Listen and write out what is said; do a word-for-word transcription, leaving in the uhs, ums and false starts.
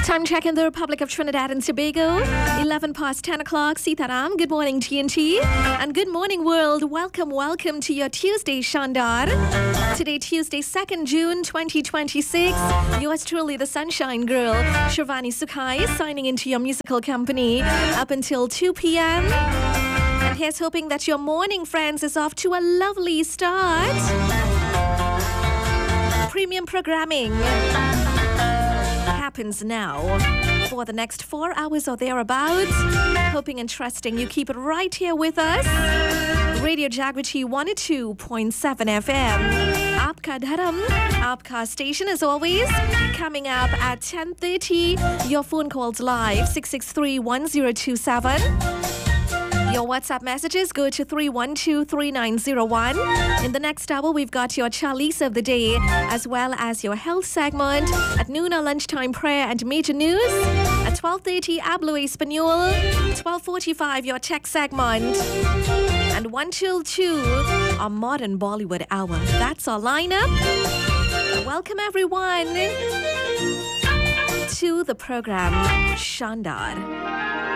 Time check in the Republic of Trinidad and Tobago. eleven past ten o'clock. Sitaram. Good morning, T N T. And good morning, world. Welcome, welcome to your Tuesday, Shandar. Today, Tuesday, second June, twenty twenty-six. Yours truly, the Sunshine Girl, Shivani Sukhai, signing into your musical company up until two p.m. And here's hoping that your morning, friends, is off to a lovely start. Premium programming happens now for the next four hours or thereabouts. Hoping and trusting you keep it right here with us. Radio Jagriti one oh two point seven F M. Aapka Dharam, Aapka station as always. Coming up at ten thirty. Your phone calls live six six three one zero two seven. Your WhatsApp messages go to three one two three nine zero one. In the next hour, we've got your Charlize of the day, as well as your health segment. At noon, our lunchtime prayer and major news. At twelve thirty, Hablo Espanol. twelve forty-five, your tech segment. And one till two, our modern Bollywood hour. That's our lineup. Welcome, everyone, to the program Shandar.